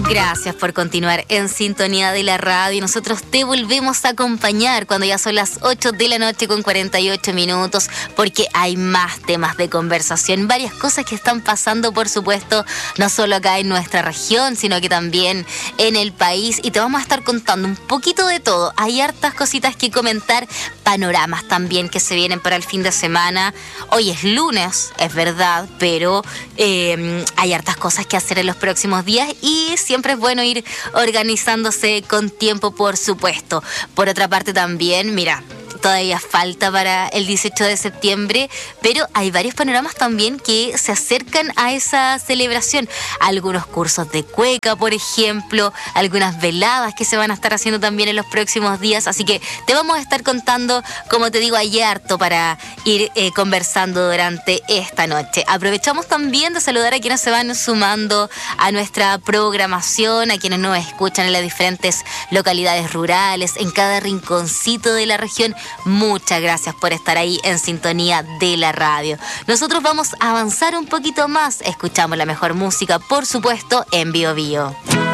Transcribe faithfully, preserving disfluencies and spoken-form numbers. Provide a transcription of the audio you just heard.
Gracias por continuar en sintonía de la radio. Nosotros te volvemos a acompañar cuando ya son las ocho de la noche con cuarenta y ocho minutos, porque hay más temas de conversación, varias cosas que están pasando, por supuesto, no solo acá en nuestra región, sino que también en el país, y te vamos a estar contando un poquito de todo. Hay hartas cositas que comentar, panoramas también que se vienen para el fin de semana. Hoy es lunes, es verdad, pero eh, hay hartas cosas que hacer en los próximos días y siempre es bueno ir organizándose con tiempo, por supuesto. Por otra parte también, mira, todavía falta para el dieciocho de septiembre, pero hay varios panoramas también que se acercan a esa celebración. Algunos cursos de cueca, por ejemplo, algunas veladas que se van a estar haciendo también en los próximos días, así que te vamos a estar contando, como te digo, hay harto para ir eh, conversando durante esta noche. Aprovechamos también de saludar a quienes se van sumando a nuestra programación, a quienes nos escuchan en las diferentes localidades rurales, en cada rinconcito de la región. Muchas gracias por estar ahí en sintonía de la radio. Nosotros vamos a avanzar un poquito más. Escuchamos la mejor música, por supuesto, en Bio Bio.